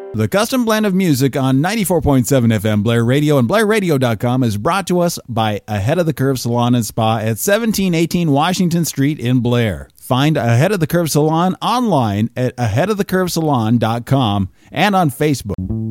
The custom blend of music on 94.7 FM Blair Radio and BlairRadio.com is brought to us by Ahead of the Curve Salon and Spa at 1718 Washington Street in Blair. Find Ahead of the Curve Salon online at aheadofthecurvesalon.com and on Facebook.